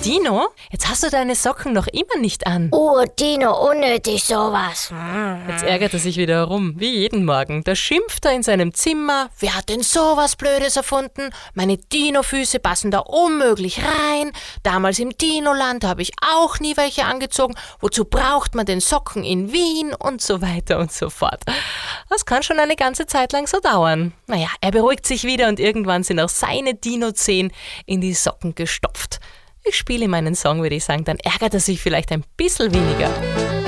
Dino, jetzt hast du deine Socken noch immer nicht an. Oh, Dino, unnötig sowas. Jetzt ärgert er sich wieder herum, wie jeden Morgen. Da schimpft er in seinem Zimmer. Wer hat denn sowas Blödes erfunden? Meine Dino-Füße passen da unmöglich rein. Damals im Dinoland habe ich auch nie welche angezogen. Wozu braucht man denn Socken in Wien? Und so weiter und so fort. Das kann schon eine ganze Zeit lang so dauern. Naja, er beruhigt sich wieder und irgendwann sind auch seine Dino-Zehen in die Socken gestopft. Ich spiele meinen Song, würde ich sagen, dann ärgert er sich vielleicht ein bisschen weniger.